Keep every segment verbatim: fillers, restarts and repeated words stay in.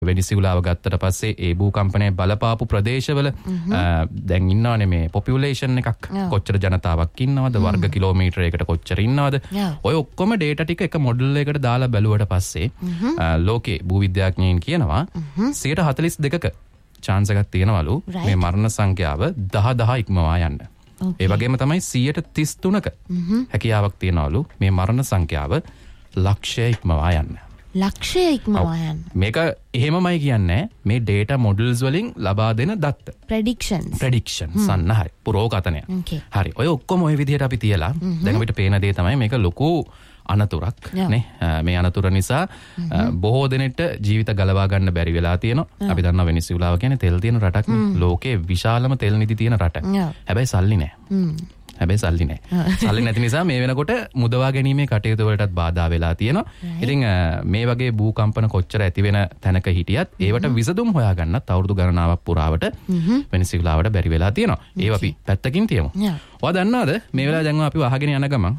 වෙනිසියුලාව ගත්තට පස්සේ ඒ භූකම්පනයේ බලපාපු ප්‍රදේශවල දැන් ඉන්නවනේ මේ පොපියුලේෂන් එකක් කොච්චර ජනතාවක් ඉන්නවද වර්ග කිලෝමීටරයකට කොච්චර ඉන්නවද ඔය ඔක්කොම ඩේටා ටික එක මොඩල් එකකට දාලා බැලුවට පස්සේ ලෝකේ භූවිද්‍යාඥයින් කියනවා සියයට හතළිස් දෙකක chance එකක් තියෙනවලු මේ මරණ සංඛ්‍යාව දහ දහ ඉක්මවා යන්න. ඒ වගේම තමයි සියයට තිස් තුනක හැකියාවක් තියෙනවලු මේ මරණ සංඛ්‍යාව ලක්ෂය ඉක්මවා යන්න. ලක්ෂය ඉක්මවා යන්න. මේක එහෙමමයි කියන්නේ මේ data models වලින් ලබා දෙන දත්ත. predictions. predictions අන්න හරි. පුරෝගතනය. හරි. ඔය ඔක්කොම ඔය විදිහට අපි තියලා දැන් අපිට පේන දේ තමයි මේක ලොකු අනතුරක් නේ. මේ අනතුර නිසා බොහෝ දෙනෙක්ට ජීවිත ගලවා ගන්න බැරි වෙලා තියෙනවා. අපි දන්නවා වෙනිසියුලාව කියන්නේ තෙල් තියෙන රටක් නේ. ලෝකේ විශාලම තෙල් නිදි තියෙන රට. හැබැයි සල්ලි නැහැ. හැබැයි සල්ලි නැහැ. සල්ලි නැති නිසා මේ වෙනකොට මුදවා ගැනීමේ කටයුතු වලටත් බාධා වෙලා තියෙනවා. ඉතින් මේ වගේ භූකම්පන කොච්චර ඇති වෙන තැනක හිටියත් ඒවට විසඳුම් හොයාගන්නත් අවුරුදු ගණනාවක් පුරාවට වෙනිසියුලාවට බැරි වෙලා තියෙනවා. ඒව අපි පැත්තකින් තියමු. ඔයා දන්නවද මේ වෙලාව දැන් අපි අහගෙන යන ගමන්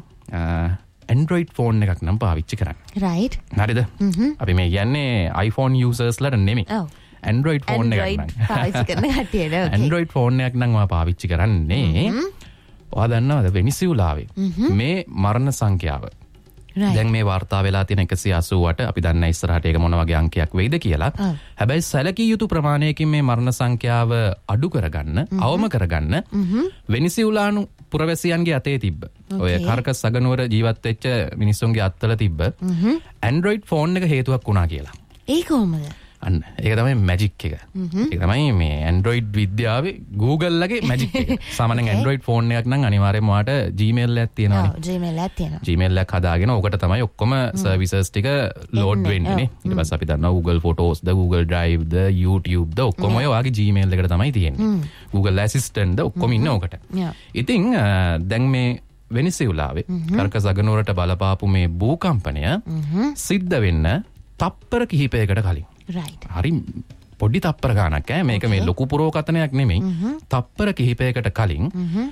Android phone එකක් නම් පාවිච්චි කරන්නේ. right. හරිද? අපි මේ කියන්නේ iPhone users ලට නෙමෙයි. Android phone එකක් නම් පාවිච්චි කරන කට්ටියට. Android phone එකක් නම් ඔයා පාවිච්චි කරන්නේ ඔයා දන්නවද වෙනිසියුලාවේ මේ මරණ සංඛ්‍යාව දැන් මේ වාර්තා වෙලා තියෙන එකසිය අසූඅට අපි දන්නේ ඉස්සරහට ඒක මොන වගේ අංකයක් වෙයිද කියලා. හැබැයි සැලකිය යුතු ප්‍රමාණයකින් මේ මරණ සංඛ්‍යාව අඩු කරගන්න, අවම කරගන්න වෙනිසියුලානු පුරවැසියන්ගේ අතේ තිබ්බ. ඔය කර්කස් සගනුවර ජීවත් වෙච්ච මිනිස්සුන්ගේ අත්වල තිබ්බ Android phone එක හේතුවක් වුණා කියලා. ඒ කොහොමද? අන්න ඒක තමයි මැජික් එක. ඒක තමයි මේ Android විද්‍යාවේ Google ලගේ මැජික් එක. සාමාන්‍යයෙන් Android phone එකක් නම් අනිවාර්යයෙන්ම ඔයාට Gmail එකක් තියෙනවානේ. ඔව් Gmail එකක් තියෙනවා. Gmail එකක් හදාගෙන ඕකට තමයි ඔක්කොම services ටික load වෙන්නේ නේ. ඊට පස්සේ අපි දන්නවා Google Photos ද Google Drive ද YouTube ද ඔක්කොම ඔය ඔයාගේ Gmail එකට තමයි තියෙන්නේ. Google Assistant ද ඔක්කොම ඉන්නේ ඕකට. ඉතින් දැන් මේ වෙනිසියුලාවේ කර්කස් අගනුවරට බලපාපු මේ භූකම්පනය සිද්ධ වෙන්න තප්පර කිහිපයකට කලින් right. හරි පොඩි තප්පර ගානක් ඈ මේක මේ ලොකු පුරෝකතනයක් නෙමෙයි. තප්පර කිහිපයකට කලින්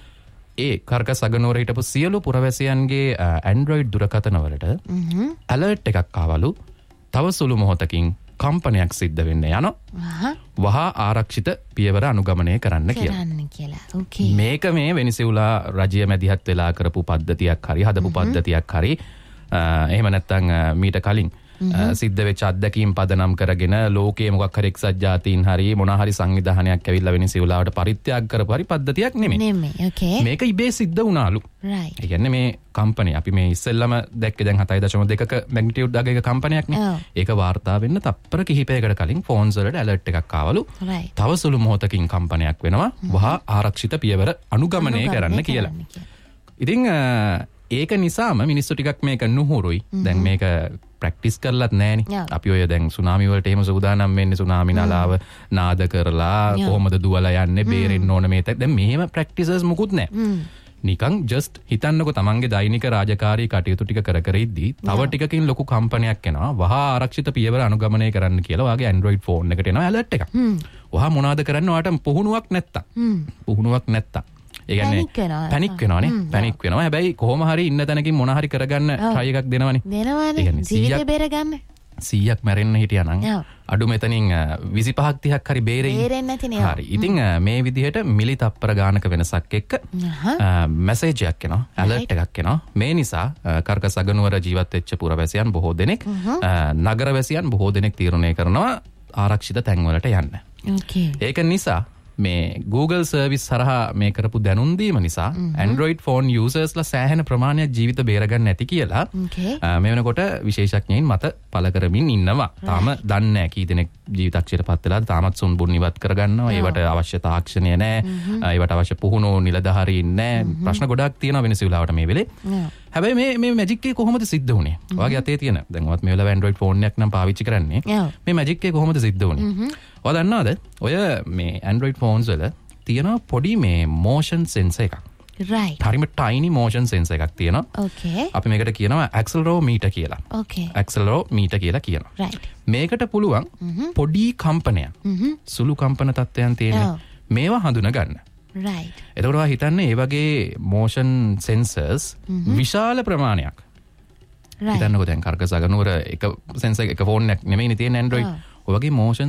ඒ කර්කස් අගනුවර හිටපු සියලු පුරවැසියන්ගේ Android දුරකථන වලට alert එකක් ආවලු. තව සුළු මොහොතකින් කම්පනයක් සිද්ධ වෙන්න යනවා. වහා ආරක්ෂිත පියවර අනුගමනය කරන්න කියලා. කරන්න කියලා. okay. මේක මේ වෙනිසියුලා රජය මැදිහත් වෙලා කරපු පද්ධතියක් හරි හදපු පද්ධතියක් හරි එහෙම නැත්නම් මීට කලින් සිද්ධ වෙච්ච අත්දැකීම් පදනම් කරගෙන ලෝකයේ මොකක් හරි එක්සත් ජාතීන් හරි මොනවා හරි සංවිධානයක් ඇවිල්ලා වෙනිසියුලාවට පරිත්‍යාග කරපු හරි පද්ධතියක් නෙමෙයි. නෙමෙයි. okay. මේක ඉබේ සිද්ධ වුණාලු. right. ඒ කියන්නේ මේ කම්පැනි අපි මේ ඉස්සෙල්ලම දැක්කේ දැන් හතයි දශම දෙකක මැග්නිටියුඩ් වගේ කම්පැනියක් නේ. ඒක වාර්තා වෙන්න තප්පර කිහිපයකට කලින් ෆෝන්ස් වලට ඇලර්ට් එකක් ආවලු. right. තව සුළු මොහොතකින් කම්පැනියක් වෙනවා. වහා ආරක්ෂිත පියවර අනුගමනය කරන්න කියලා. ඉතින් ඒක නිසාම මිනිස්සු ටිකක් මේක නුහුරුයි. දැන් මේක ප්‍රැක්ටිස් කරලත් නෑනේ. අපි ඔය දැන් සුනාමි වලට එහෙම සූදානම් වෙන්නේ සුනාමි නලාව නාද කරලා කොහොමද දුවලා යන්නේ බේරෙන්න ඕන මේ දැන් මෙහෙම ප්‍රැක්ටිසස් මුකුත් නෑ. නිකන් ජස්ට් හිතන්නකො තමන්ගේ දෛනික රාජකාරී කටයුතු ටික කර කර ඉද්දී තව ටිකකින් ලොකු කම්පැනියක් එනවා. වහා ආරක්ෂිත පියවර අනුගමනය කරන්න කියලා ඔයාගේ Android phone එකට එනවා alert එකක්. වහා මොනවද කරන්න ඔයාට පුහුණුවක් නැත්තම්. පුහුණුවක් නැත්තම් ඒ කියන්නේ පැනික් වෙනවානේ. පැනික් වෙනවා. හැබැයි කොහොම හරි ඉන්න තැනකින් මොන හරි කරගන්න try එකක් දෙනවනේ. දෙනවනේ. ජීවිතේ බේරගන්න. සීයක් මැරෙන්න හිටියානම් අඩු මෙතනින් විසිපහක් තිහක් හරි බේරෙයි. බේරෙන්නේ නැතිනේ. හරි. ඉතින් මේ විදිහට මිලි තප්පර ගානක වෙනසක් එක්ක මැසේජ් එකක් එනවා, alert එකක් එනවා. මේ නිසා කර්කස් අගනුවර ජීවත් වෙච්ච පුරවැසියන් බොහෝ දෙනෙක් නගරවැසියන් බොහෝ දෙනෙක් තීරණය කරනවා ආරක්ෂිත තැන්වලට යන්න. okay. ඒක නිසා මේ Google service හරහා මේ කරපු දැනුම් දීම නිසා Android phone usersලා සෑහෙන ප්‍රමාණයක් ජීවිත බේරගන්න ඇති කියලා මේ වෙනකොට විශේෂඥයින් මත පළ කරමින් ඉන්නවා. තාම දන්නේ නැහැ කී දෙනෙක් ජීවිතක්ෂයට පත් වෙලාද තාමත් සුන්බුන් ඉවත් කරගන්නවා. ඒවට අවශ්‍ය තාක්ෂණය නැහැ. ඒවට අවශ්‍ය පුහුණු නිලධාරීන් නැහැ. ප්‍රශ්න ගොඩාක් තියෙනවා වෙනසියුලාවට මේ වෙලේ. හැබැයි මේ මේ මැජික් එක කොහොමද සිද්ධ වුනේ? ඔයාගේ අතේ තියෙන දැන් ඔයත් මේ වෙලාව Android phone එකක් නම් පාවිච්චි කරන්නේ. මේ මැජික් එක කොහොමද සිද්ධ වුනේ? ඔයා දන්නවද? ඔය මේ Android phones වල තියෙන පොඩි මේ motion sensor එකක්. right. හරිම tiny motion sensor එකක් තියෙනවා. okay. අපි මේකට කියනවා accelerometer කියලා. okay. accelerometer කියලා කියනවා. right. මේකට පුළුවන් පොඩි කම්පනයක් සුළු කම්පන තත්ත්වයන් තියෙන මේවා හඳුනා ගන්න. right. එතකොට ඔයා හිතන්නේ මේ වගේ motion sensors විශාල ප්‍රමාණයක්. හිතන්නකෝ දැන් කර්කස් අගනුවර එක sensor එක phone එකක් නෙමෙයිනේ තියෙන Android. ඔය වගේ මෝෂන්